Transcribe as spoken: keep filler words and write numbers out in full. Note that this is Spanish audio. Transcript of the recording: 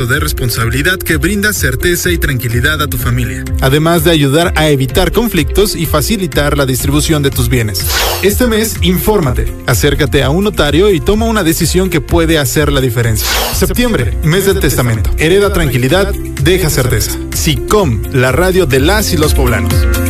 acto de responsabilidad que brinda certeza y tranquilidad a tu familia, además de ayudar a evitar conflictos y facilitar la distribución de tus bienes. Este mes, infórmate, acércate a un notario y toma una decisión que puede hacer la diferencia. Septiembre, mes del testamento. Hereda tranquilidad, deja certeza. SICOM, la radio de las y los poblanos.